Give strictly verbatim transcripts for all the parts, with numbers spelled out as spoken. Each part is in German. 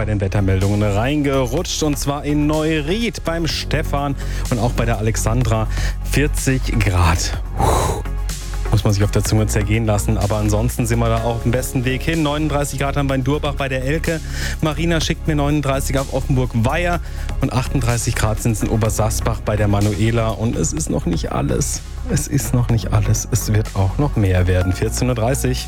bei den Wettermeldungen reingerutscht und zwar in Neuried beim Stefan und auch bei der Alexandra vierzig Grad. Puh. Muss man sich auf der Zunge zergehen lassen, aber ansonsten sind wir da auch auf dem besten Weg hin. neununddreißig Grad haben wir in Durbach bei der Elke. Marina schickt mir neununddreißig auf Offenburg-Weiher und achtunddreißig Grad sind es in Obersassbach bei der Manuela. Und es ist noch nicht alles. Es ist noch nicht alles. Es wird auch noch mehr werden. vierzehn Uhr dreißig.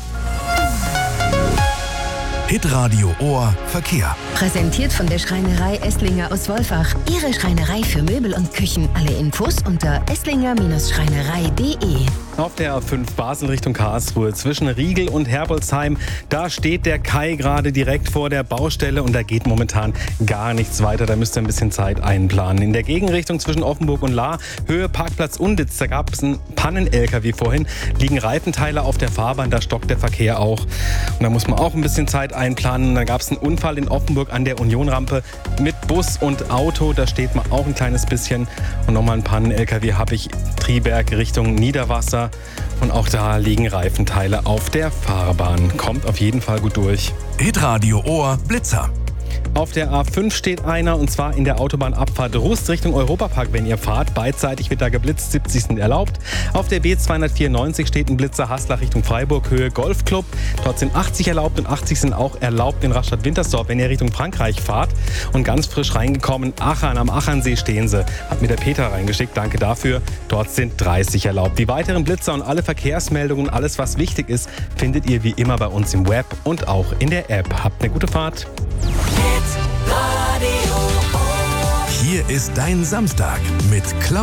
Hitradio Ohr Verkehr. Präsentiert von der Schreinerei Esslinger aus Wolfach. Ihre Schreinerei für Möbel und Küchen. Alle Infos unter esslinger Schreinerei punkt de. Auf der A fünf Basel Richtung Karlsruhe zwischen Riegel und Herbolzheim, da steht der Kai gerade direkt vor der Baustelle und da geht momentan gar nichts weiter. Da müsst ihr ein bisschen Zeit einplanen. In der Gegenrichtung zwischen Offenburg und Lahr, Höhe Parkplatz Unditz, da gab es einen Pannen-L K W vorhin, liegen Reifenteile auf der Fahrbahn, da stockt der Verkehr auch. Und da muss man auch ein bisschen Zeit einplanen. Da gab es einen Unfall in Offenburg an der Unionrampe mit Bus und Auto, da steht man auch ein kleines bisschen. Und nochmal ein Pannen-L K W habe ich Triberg Richtung Niederwasser. Und auch da liegen Reifenteile auf der Fahrbahn. Kommt auf jeden Fall gut durch. Hitradio Ohr Blitzer. Auf der A fünf steht einer und zwar in der Autobahnabfahrt Rust Richtung Europapark, wenn ihr fahrt. Beidseitig wird da geblitzt, siebzig sind erlaubt. Auf der B zweihundertvierundneunzig steht ein Blitzer Haslach Richtung Freiburg, Höhe Golfclub. Dort sind achtzig erlaubt und achtzig sind auch erlaubt in Rastatt-Wintersdorf, wenn ihr Richtung Frankreich fahrt. Und ganz frisch reingekommen, Achern, am Achernsee stehen sie. Hat mir der Peter reingeschickt, danke dafür. Dort sind dreißig erlaubt. Die weiteren Blitzer und alle Verkehrsmeldungen, alles was wichtig ist, findet ihr wie immer bei uns im Web und auch in der App. Habt eine gute Fahrt. Hier ist dein Samstag mit Klaus.